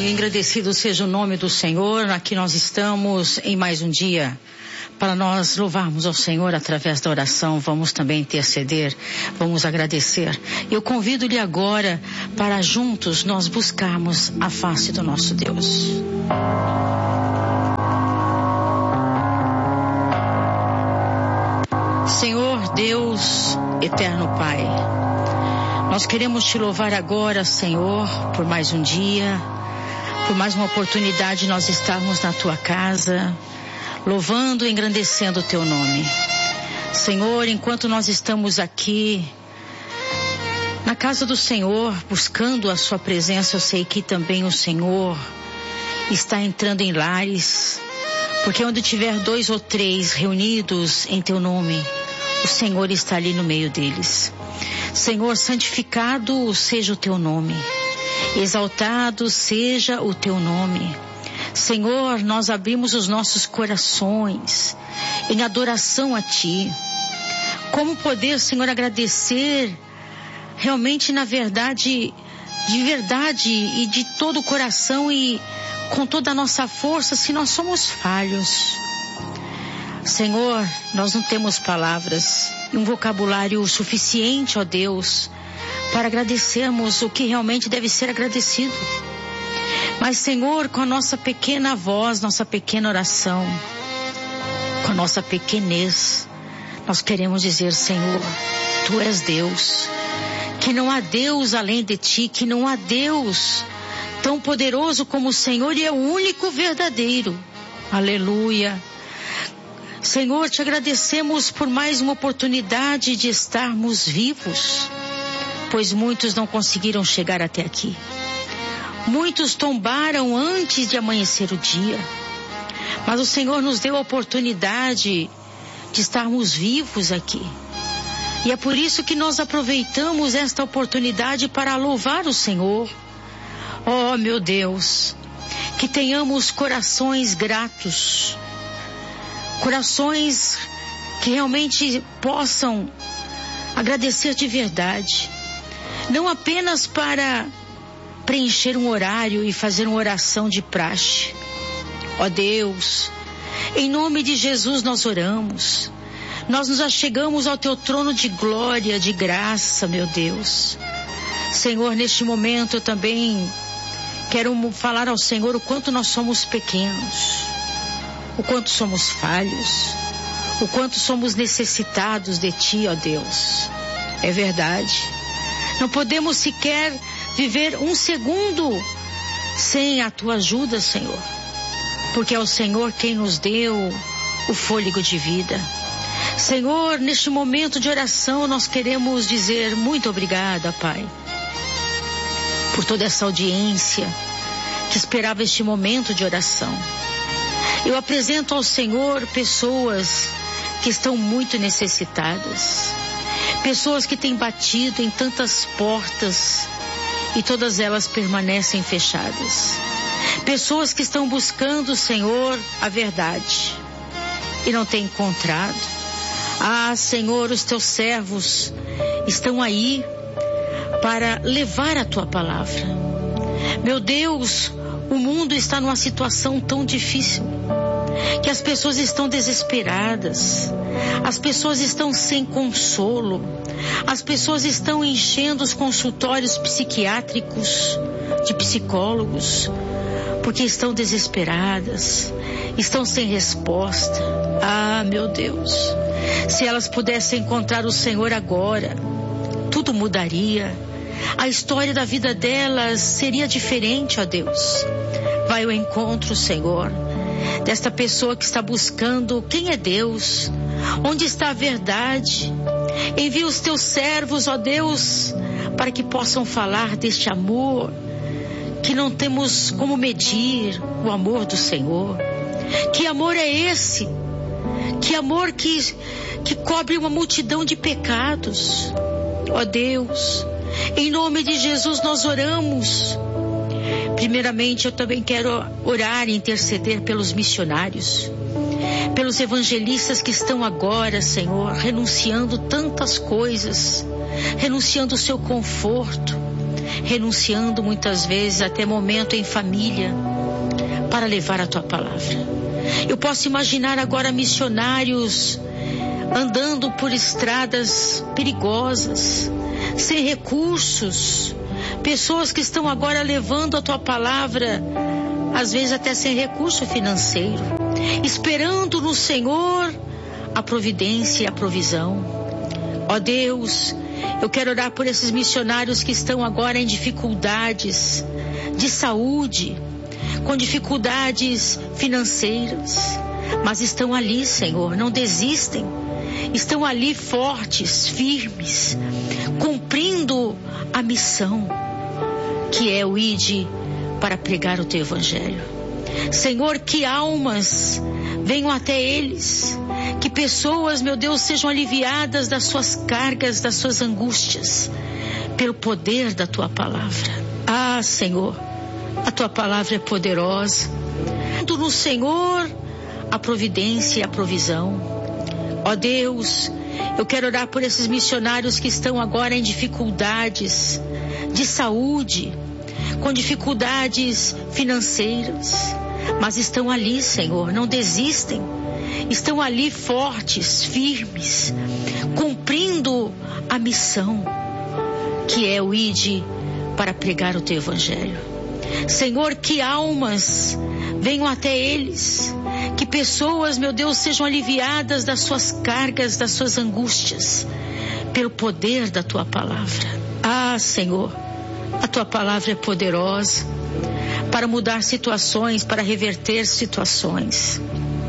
engrandecido seja o nome do Senhor. Aqui nós estamos em mais um dia para nós louvarmos ao Senhor através da oração. Vamos também interceder, vamos agradecer. Eu convido-lhe agora para juntos nós buscarmos a face do nosso Deus. Senhor Deus, eterno Pai, nós queremos te louvar agora, Senhor, por mais um dia, por mais uma oportunidade de nós estarmos na tua casa, louvando e engrandecendo o teu nome. Senhor, enquanto nós estamos aqui na casa do Senhor, buscando a sua presença, eu sei que também o Senhor está entrando em lares, porque onde tiver 2 ou 3 reunidos em teu nome, o Senhor está ali no meio deles. Senhor, santificado seja o teu nome, exaltado seja o teu nome. Senhor, nós abrimos os nossos corações em adoração a ti. Como poder, Senhor, agradecer realmente na verdade, de verdade e de todo o coração e com toda a nossa força, se nós somos falhos. Senhor, nós não temos palavras e um vocabulário suficiente, ó Deus, para agradecermos o que realmente deve ser agradecido. Mas, Senhor, com a nossa pequena voz, nossa pequena oração, com a nossa pequenez, nós queremos dizer, Senhor, tu és Deus, que não há Deus além de ti, que não há Deus tão poderoso como o Senhor e é o único verdadeiro. Aleluia. Senhor, te agradecemos por mais uma oportunidade de estarmos vivos, pois muitos não conseguiram chegar até aqui. Muitos tombaram antes de amanhecer o dia, mas o Senhor nos deu a oportunidade de estarmos vivos aqui. E é por isso que nós aproveitamos esta oportunidade para louvar o Senhor. Oh, meu Deus, que tenhamos corações gratos, corações que realmente possam agradecer de verdade, não apenas para preencher um horário e fazer uma oração de praxe. Ó Deus, em nome de Jesus nós oramos, nós nos achegamos ao teu trono de glória, de graça, meu Deus. Senhor, neste momento eu também quero falar ao Senhor o quanto nós somos pequenos, o quanto somos falhos, o quanto somos necessitados de ti, ó Deus. É verdade, não podemos sequer viver um segundo sem a tua ajuda, Senhor, porque é o Senhor quem nos deu o fôlego de vida. Senhor, neste momento de oração nós queremos dizer muito obrigada, Pai, por toda essa audiência que esperava este momento de oração. Eu apresento ao Senhor pessoas que estão muito necessitadas, pessoas que têm batido em tantas portas e todas elas permanecem fechadas. Pessoas que estão buscando, Senhor, a verdade e não têm encontrado. Ah, Senhor, os teus servos estão aí para levar a tua palavra. Meu Deus, o mundo está numa situação tão difícil que as pessoas estão desesperadas, as pessoas estão sem consolo, as pessoas estão enchendo os consultórios psiquiátricos de psicólogos, porque estão desesperadas, estão sem resposta. Ah, meu Deus, se elas pudessem encontrar o Senhor agora, tudo mudaria, a história da vida delas seria diferente, ó Deus. Vai ao encontro, Senhor, desta pessoa que está buscando quem é Deus, onde está a verdade. Envia os teus servos, ó Deus, para que possam falar deste amor, que não temos como medir o amor do Senhor. Que amor é esse? Que amor que cobre uma multidão de pecados. Ó Deus, em nome de Jesus nós oramos. Primeiramente eu também quero orar e interceder pelos missionários, pelos evangelistas que estão agora, Senhor, renunciando tantas coisas, renunciando o seu conforto, renunciando muitas vezes até momento em família para levar a tua palavra. Eu posso imaginar agora missionários andando por estradas perigosas, sem recursos, pessoas que estão agora levando a tua palavra, às vezes até sem recurso financeiro, esperando no Senhor a providência e a provisão. Ó Deus, eu quero orar por esses missionários que estão agora em dificuldades de saúde, com dificuldades financeiras, mas estão ali, Senhor, não desistem, estão ali fortes, firmes, cumprindo a missão que é o ide para pregar o teu evangelho. Senhor, que almas venham até eles, que pessoas, meu Deus, sejam aliviadas das suas cargas, das suas angústias, pelo poder da tua palavra. Ah, Senhor, a tua palavra é poderosa. No Senhor, a providência e a provisão. Ó Deus, eu quero orar por esses missionários que estão agora em dificuldades de saúde, com dificuldades financeiras, mas estão ali, Senhor, não desistem, estão ali fortes, firmes, cumprindo a missão que é o ide para pregar o teu evangelho. Senhor, que almas venham até eles, que pessoas, meu Deus, sejam aliviadas das suas cargas, das suas angústias, pelo poder da tua palavra. Ah, Senhor, a tua palavra é poderosa para mudar situações, para reverter situações.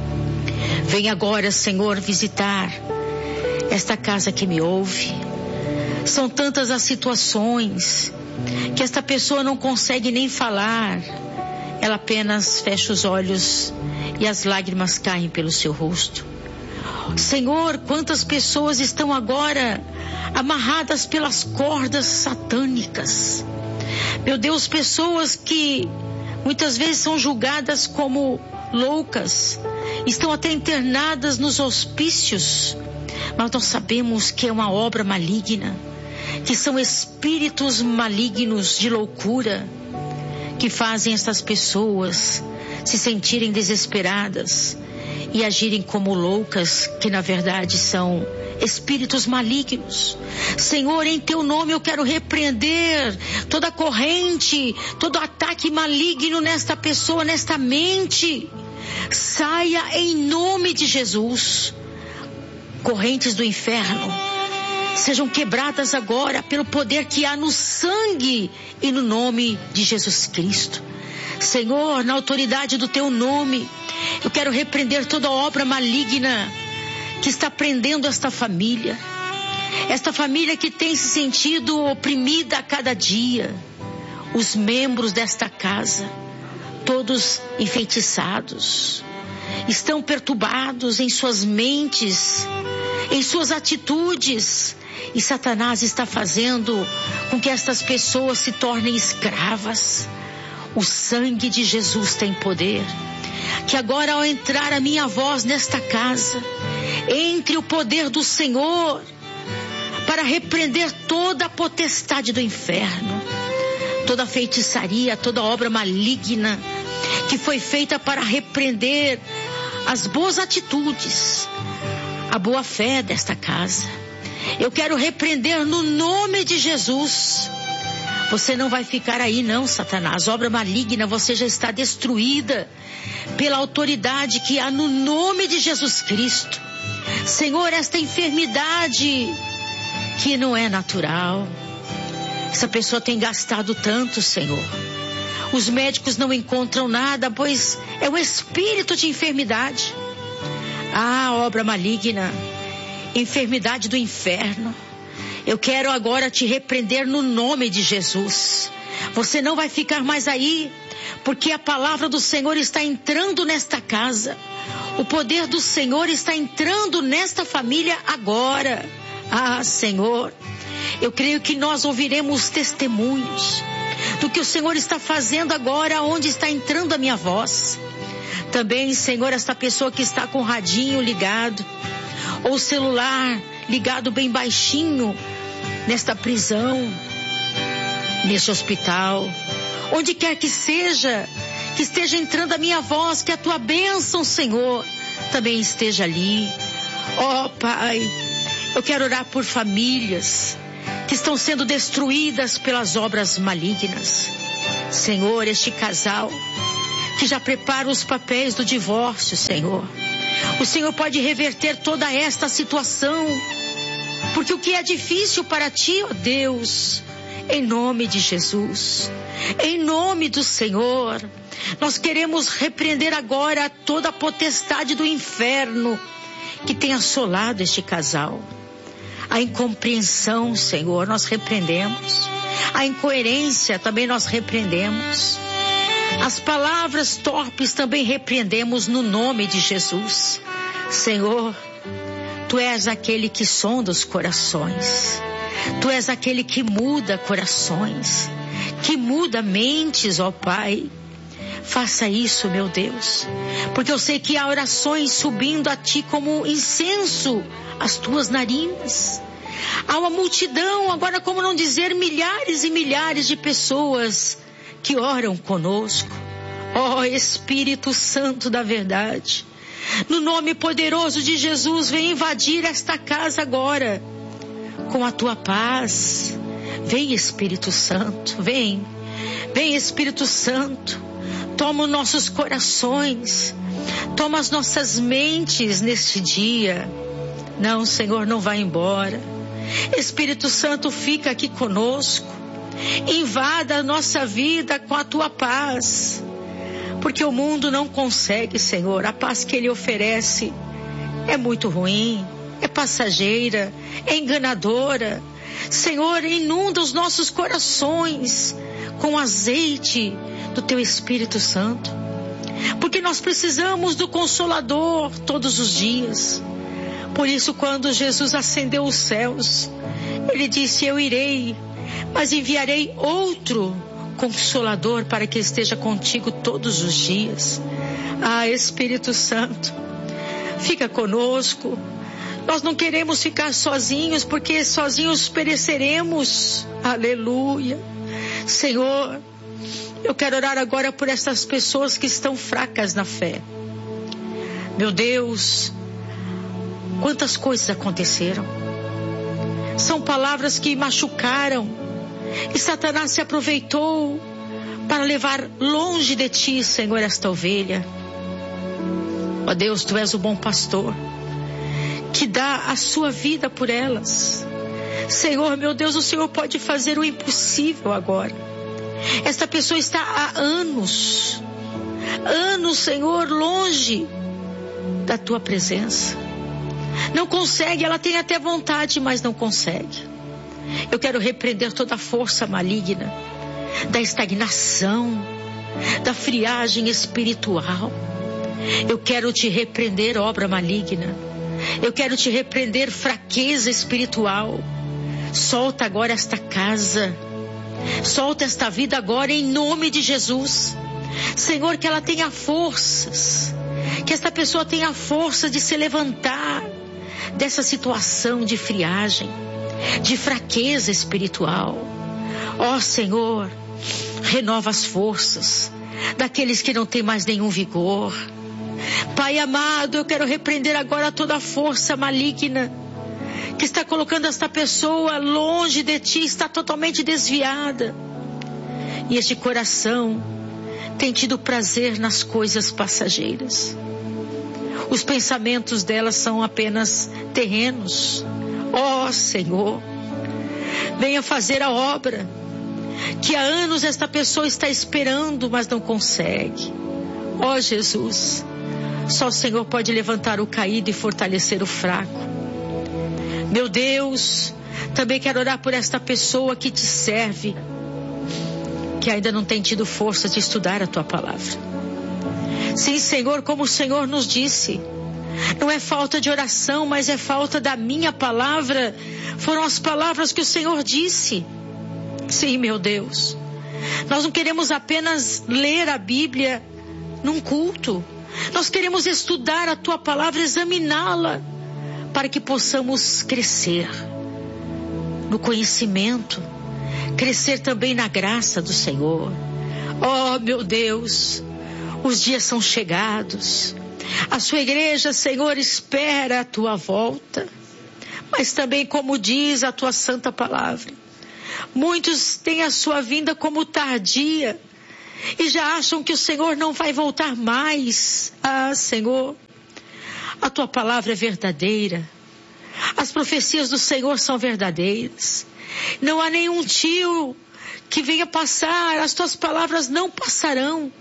Vem agora, Senhor, visitar esta casa que me ouve. São tantas as situações que esta pessoa não consegue nem falar. Ela apenas fecha os olhos e as lágrimas caem pelo seu rosto. Senhor, quantas pessoas estão agora amarradas pelas cordas satânicas. Meu Deus, pessoas que muitas vezes são julgadas como loucas, estão até internadas nos hospícios, mas nós sabemos que é uma obra maligna, que são espíritos malignos de loucura, que fazem essas pessoas se sentirem desesperadas e agirem como loucas, que na verdade são espíritos malignos. Senhor, em teu nome eu quero repreender toda corrente, todo ataque maligno nesta pessoa, nesta mente. Saia em nome de Jesus. Correntes do inferno sejam quebradas agora pelo poder que há no sangue e no nome de Jesus Cristo. Senhor, na autoridade do teu nome, eu quero repreender toda obra maligna que está prendendo esta família que tem se sentido oprimida a cada dia. Os membros desta casa, todos enfeitiçados, estão perturbados em suas mentes, em suas atitudes, e Satanás está fazendo com que estas pessoas se tornem escravas. O sangue de Jesus tem poder. Que agora, ao entrar a minha voz nesta casa, entre o poder do Senhor para repreender toda a potestade do inferno, toda feitiçaria, toda obra maligna que foi feita para repreender as boas atitudes, a boa fé desta casa. Eu quero repreender no nome de Jesus. Você não vai ficar aí não, Satanás. Obra maligna, você já está destruída pela autoridade que há no nome de Jesus Cristo. Senhor, esta enfermidade que não é natural, essa pessoa tem gastado tanto, Senhor. Os médicos não encontram nada, pois é um espírito de enfermidade. Ah, obra maligna, enfermidade do inferno. Eu quero agora te repreender no nome de Jesus. Você não vai ficar mais aí, porque a palavra do Senhor está entrando nesta casa. O poder do Senhor está entrando nesta família agora. Ah, Senhor, eu creio que nós ouviremos testemunhos do que o Senhor está fazendo agora, onde está entrando a minha voz. Também, Senhor, esta pessoa que está com o radinho ligado, ou o celular ligado bem baixinho nesta prisão, nesse hospital, onde quer que esteja entrando a minha voz, que a tua bênção, Senhor, também esteja ali. Ó Pai, eu quero orar por famílias que estão sendo destruídas pelas obras malignas. Senhor, este casal que já prepara os papéis do divórcio, Senhor, o Senhor pode reverter toda esta situação, porque o que é difícil para ti, ó Deus, em nome de Jesus, em nome do Senhor, nós queremos repreender agora toda a potestade do inferno que tem assolado este casal. A incompreensão, Senhor, nós repreendemos. A incoerência também nós repreendemos. As palavras torpes também repreendemos no nome de Jesus. Senhor, Tu és aquele que sonda os corações. Tu és aquele que muda corações, que muda mentes, ó Pai. Faça isso, meu Deus, porque eu sei que há orações subindo a Ti como incenso às Tuas narinas. Há uma multidão, agora como não dizer, milhares e milhares de pessoas que oram conosco. Ó Espírito Santo da verdade, no nome poderoso de Jesus, vem invadir esta casa agora com a Tua paz. Vem, Espírito Santo, vem Espírito Santo, toma os nossos corações, toma as nossas mentes neste dia. Não, Senhor, não vai embora. Espírito Santo, fica aqui conosco, invada a nossa vida com a Tua paz, porque o mundo não consegue, Senhor. A paz que Ele oferece é muito ruim, é passageira, é enganadora. Senhor, inunda os nossos corações com o azeite do Teu Espírito Santo, porque nós precisamos do Consolador todos os dias. Por isso, quando Jesus ascendeu os céus, Ele disse: eu irei, mas enviarei outro Consolador para que esteja contigo todos os dias. Ah, Espírito Santo, fica conosco. Nós não queremos ficar sozinhos, porque sozinhos pereceremos. Aleluia. Senhor, eu quero orar agora por essas pessoas que estão fracas na fé. Meu Deus, quantas coisas aconteceram. São palavras que machucaram, e Satanás se aproveitou para levar longe de Ti, Senhor, esta ovelha. Ó Deus, Tu és o bom pastor que dá a sua vida por elas. Senhor, meu Deus, o Senhor pode fazer o impossível agora. Esta pessoa está há anos, Senhor, longe da Tua presença. Não consegue, ela tem até vontade, mas não consegue. Eu quero repreender toda a força maligna da estagnação, da friagem espiritual. Eu quero Te repreender, obra maligna. Eu quero Te repreender, fraqueza espiritual. Solta agora esta casa, solta esta vida agora em nome de Jesus. Senhor, que ela tenha forças, que esta pessoa tenha força de se levantar dessa situação de friagem, de fraqueza espiritual. Ó Senhor, renova as forças daqueles que não têm mais nenhum vigor. Pai amado, eu quero repreender agora toda a força maligna que está colocando esta pessoa longe de Ti, está totalmente desviada. E este coração tem tido prazer nas coisas passageiras. Os pensamentos dela são apenas terrenos. Ó Senhor, venha fazer a obra que há anos esta pessoa está esperando, mas não consegue. Ó Jesus, só o Senhor pode levantar o caído e fortalecer o fraco. Meu Deus, também quero orar por esta pessoa que Te serve, que ainda não tem tido força de estudar a Tua palavra. Sim, Senhor, como o Senhor nos disse, não é falta de oração, mas é falta da minha palavra. Foram as palavras que o Senhor disse. Sim, meu Deus, nós não queremos apenas ler a Bíblia num culto. Nós queremos estudar a Tua palavra, examiná-la, para que possamos crescer no conhecimento, crescer também na graça do Senhor. Oh, meu Deus, os dias são chegados. A sua igreja, Senhor, espera a tua volta. Mas também, como diz a tua santa palavra, muitos têm a sua vinda como tardia e já acham que o Senhor não vai voltar mais. Ah, Senhor, a tua palavra é verdadeira. As profecias do Senhor são verdadeiras. Não há nenhum tio que venha passar. As tuas palavras não passarão.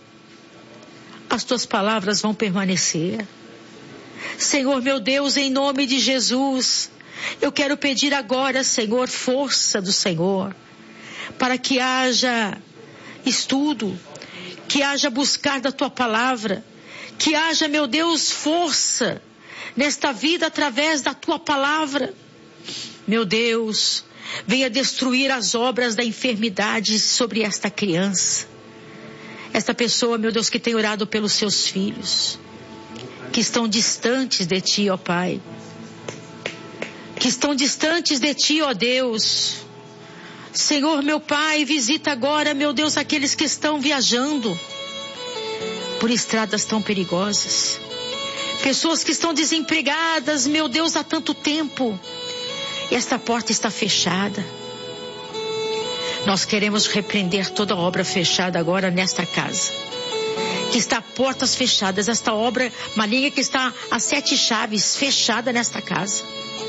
As tuas palavras vão permanecer. Senhor, meu Deus, em nome de Jesus, eu quero pedir agora, Senhor, força do Senhor, para que haja estudo, que haja buscar da tua palavra, que haja, meu Deus, força nesta vida através da tua palavra. Meu Deus, venha destruir as obras da enfermidade sobre esta criança. Esta pessoa, meu Deus, que tem orado pelos seus filhos, que estão distantes de ti, ó Pai. Que estão distantes de ti, ó Deus. Senhor, meu Pai, visita agora, meu Deus, aqueles que estão viajando por estradas tão perigosas. Pessoas que estão desempregadas, meu Deus, há tanto tempo. E esta porta está fechada. Nós queremos repreender toda obra fechada agora nesta casa. Que está portas fechadas, esta obra maligna que está a 7 chaves fechada nesta casa.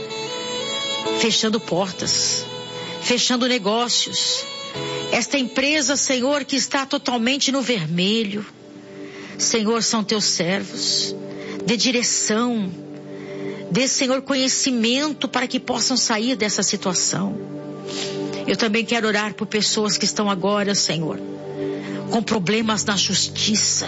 Fechando portas, fechando negócios. Esta empresa, Senhor, que está totalmente no vermelho. Senhor, são teus servos. Dê direção. Dê, Senhor, conhecimento para que possam sair dessa situação. Eu também quero orar por pessoas que estão agora, Senhor, com problemas na justiça.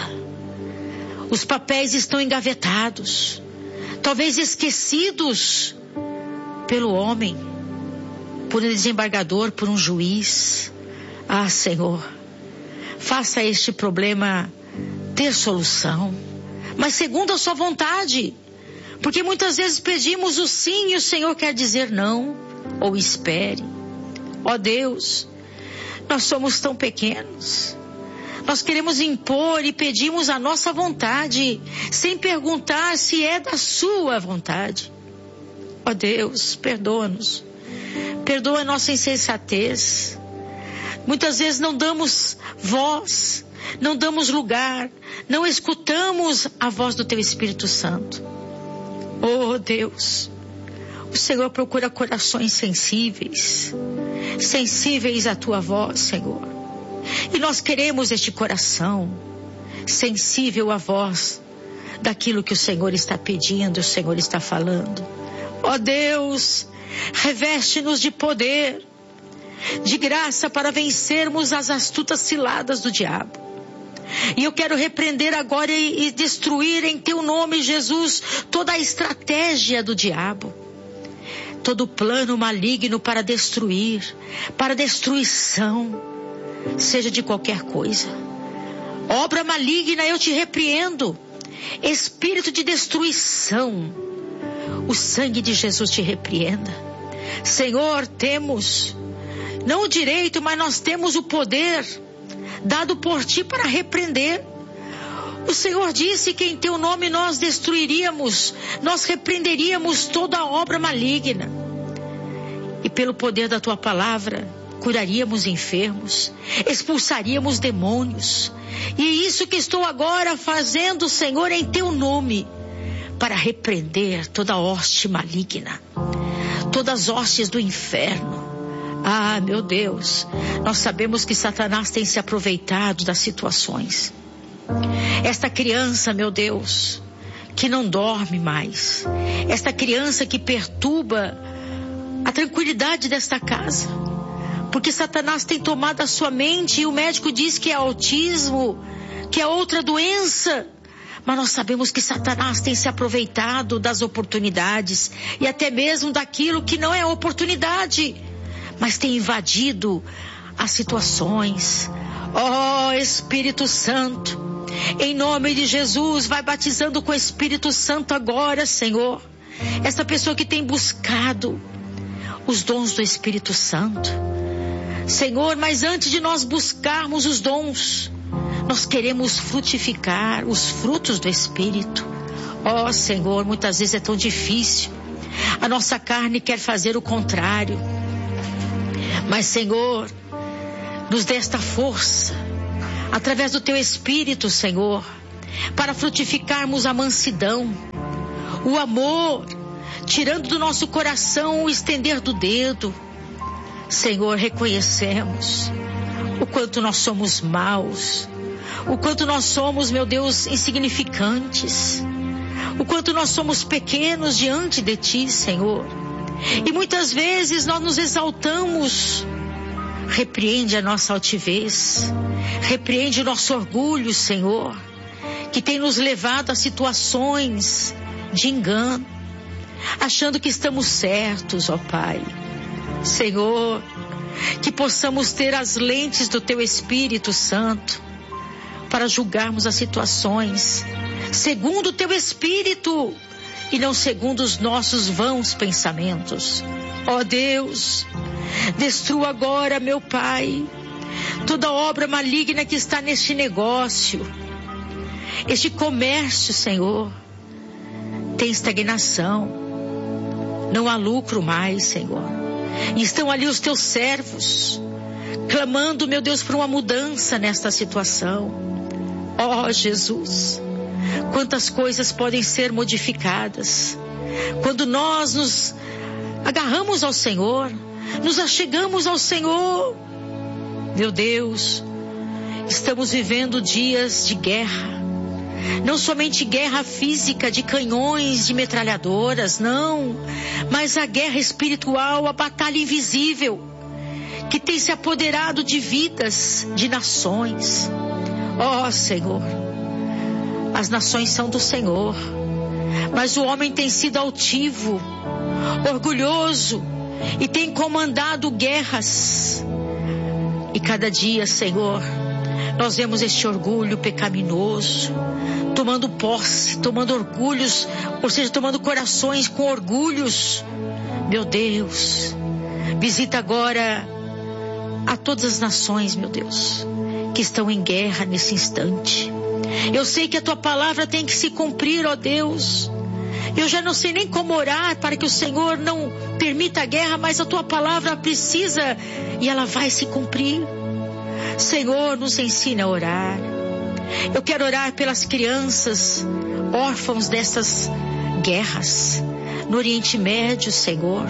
Os papéis estão engavetados, talvez esquecidos pelo homem, por um desembargador, por um juiz. Ah, Senhor, faça este problema ter solução, mas segundo a sua vontade, porque muitas vezes pedimos o sim e o Senhor quer dizer não, ou espere. Ó Deus, nós somos tão pequenos. Nós queremos impor e pedimos a nossa vontade, sem perguntar se é da sua vontade. Ó Deus, perdoa-nos. Perdoa a nossa insensatez. Muitas vezes não damos voz, não damos lugar, não escutamos a voz do Teu Espírito Santo. Oh Deus, o Senhor procura corações sensíveis, sensíveis à Tua voz, Senhor. E nós queremos este coração sensível à voz daquilo que o Senhor está pedindo, o Senhor está falando. Ó Deus, reveste-nos de poder, de graça para vencermos as astutas ciladas do diabo. E eu quero repreender agora e destruir em Teu nome, Jesus, toda a estratégia do diabo. Todo plano maligno para destruir, para destruição, seja de qualquer coisa. Obra maligna, eu te repreendo. Espírito de destruição, o sangue de Jesus te repreenda. Senhor, temos, não o direito, mas nós temos o poder dado por ti para repreender. O Senhor disse que em teu nome nós destruiríamos, nós repreenderíamos toda a obra maligna. E pelo poder da tua palavra, curaríamos enfermos, expulsaríamos demônios. E é isso que estou agora fazendo, Senhor, em teu nome, para repreender toda hoste maligna, todas as hostes do inferno. Ah, meu Deus, nós sabemos que Satanás tem se aproveitado das situações. Esta criança, meu Deus, que não dorme mais. Esta criança que perturba a tranquilidade desta casa. Porque Satanás tem tomado a sua mente e o médico diz que é autismo, que é outra doença. Mas nós sabemos que Satanás tem se aproveitado das oportunidades e até mesmo daquilo que não é oportunidade, mas tem invadido as situações. Oh, Espírito Santo, em nome de Jesus, vai batizando com o Espírito Santo agora, Senhor. Essa pessoa que tem buscado os dons do Espírito Santo, Senhor, mas antes de nós buscarmos os dons, nós queremos frutificar os frutos do Espírito. Ó Senhor, muitas vezes é tão difícil. A nossa carne quer fazer o contrário. Mas Senhor, nos dê esta força, através do Teu Espírito, Senhor, para frutificarmos a mansidão, o amor, tirando do nosso coração o estender do dedo. Senhor, reconhecemos o quanto nós somos maus, o quanto nós somos, meu Deus, insignificantes, o quanto nós somos pequenos diante de Ti, Senhor. E muitas vezes nós nos exaltamos. Repreende a nossa altivez, repreende o nosso orgulho, Senhor, que tem nos levado a situações de engano, achando que estamos certos, ó Pai. Senhor, que possamos ter as lentes do Teu Espírito Santo para julgarmos as situações segundo o Teu Espírito e não segundo os nossos vãos pensamentos. Ó Deus, destrua agora, meu Pai, toda obra maligna que está neste negócio, este comércio, Senhor. Tem estagnação, não há lucro mais, Senhor. E estão ali os Teus servos, clamando, meu Deus, por uma mudança nesta situação. Ó Jesus, quantas coisas podem ser modificadas quando nós nos agarramos ao Senhor, nos achegamos ao Senhor. Meu Deus, estamos vivendo dias de guerra. Não somente guerra física de canhões, de metralhadoras, não. Mas a guerra espiritual, a batalha invisível, que tem se apoderado de vidas, de nações. Ó Senhor, as nações são do Senhor, mas o homem tem sido altivo, orgulhoso e tem comandado guerras. E cada dia, Senhor, nós vemos este orgulho pecaminoso tomando posse, tomando orgulhos, ou seja, tomando corações com orgulhos. Meu Deus, visita agora a todas as nações, meu Deus, que estão em guerra nesse instante. Eu sei que a Tua palavra tem que se cumprir, ó Deus. Eu já não sei nem como orar para que o Senhor não permita a guerra, mas a Tua palavra precisa e ela vai se cumprir. Senhor, nos ensina a orar. Eu quero orar pelas crianças órfãos dessas guerras no Oriente Médio, Senhor.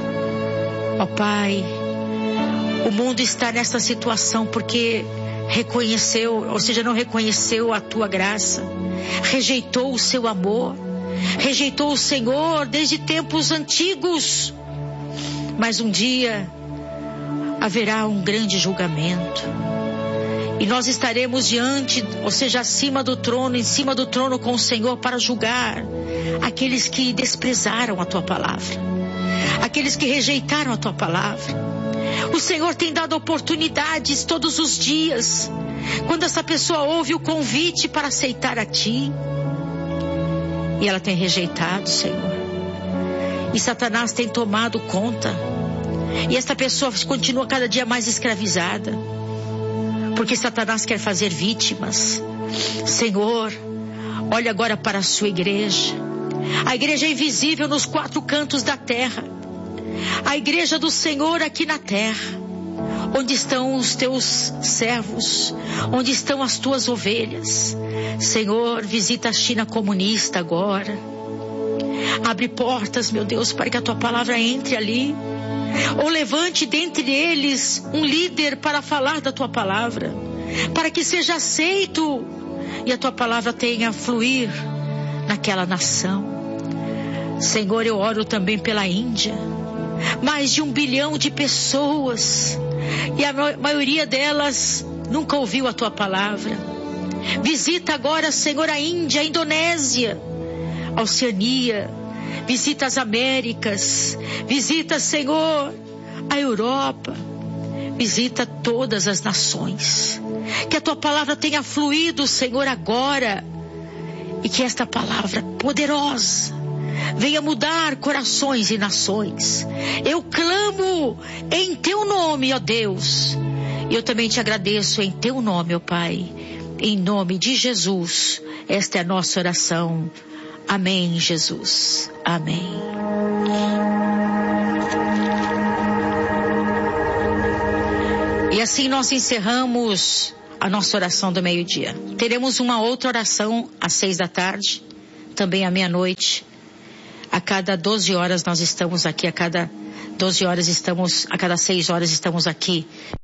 Ó Pai, o mundo está nessa situação porque reconheceu, ou seja, não reconheceu a Tua graça, rejeitou o Seu amor, rejeitou o Senhor desde tempos antigos. Mas um dia haverá um grande julgamento e nós estaremos diante, ou seja, acima do trono, em cima do trono com o Senhor para julgar aqueles que desprezaram a Tua palavra, aqueles que rejeitaram a Tua palavra. O Senhor tem dado oportunidades todos os dias, quando essa pessoa ouve o convite para aceitar a Ti, e ela tem rejeitado, Senhor. E Satanás tem tomado conta, e esta pessoa continua cada dia mais escravizada, porque Satanás quer fazer vítimas. Senhor, olha agora para a Sua igreja, a igreja invisível nos 4 cantos da terra, a igreja do Senhor aqui na terra, onde estão os Teus servos, onde estão as Tuas ovelhas. Senhor, visita a China comunista agora, abre portas, meu Deus, para que a Tua palavra entre ali, ou levante dentre eles um líder para falar da Tua palavra, para que seja aceito e a Tua palavra tenha a fluir naquela nação. Senhor, eu oro também pela Índia, mais de 1 bilhão de pessoas, e a maioria delas nunca ouviu a Tua palavra. Visita agora, Senhor, a Índia, a Indonésia, a Oceania, visita as Américas, visita, Senhor, a Europa, visita todas as nações. Que a Tua palavra tenha fluído, Senhor, agora, e que esta palavra poderosa venha mudar corações e nações. Eu clamo em teu nome, ó Deus. E eu também te agradeço em teu nome, ó Pai. Em nome de Jesus, esta é a nossa oração. Amém, Jesus. Amém. E assim nós encerramos a nossa oração do meio-dia. Teremos uma outra oração às 6 da tarde, também à meia-noite. A cada 12 horas nós estamos aqui, a cada 6 horas estamos aqui